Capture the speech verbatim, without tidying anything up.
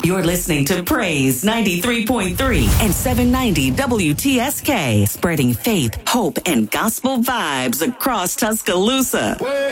You're listening to Praise ninety-three point three and seven ninety W T S K, spreading faith, hope, and gospel vibes across Tuscaloosa.